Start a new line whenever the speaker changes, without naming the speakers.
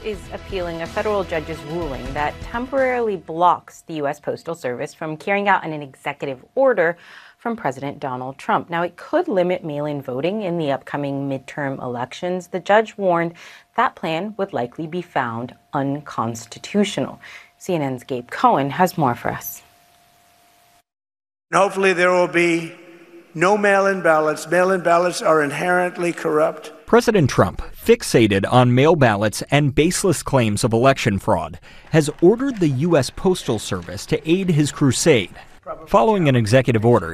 is appealing a federal judge's ruling that temporarily blocks the U.S. Postal Service from carrying out an executive order from President Donald Trump. Now, it could limit mail-in voting in the upcoming midterm elections. The judge warned that plan would likely be found unconstitutional. CNN's Gabe Cohen has more for us.
Hopefully there will be no mail-in ballots. Mail-in ballots are inherently corrupt.
President Trump, fixated on mail ballots and baseless claims of election fraud, has ordered the U.S. Postal Service to aid his crusade. Following an executive order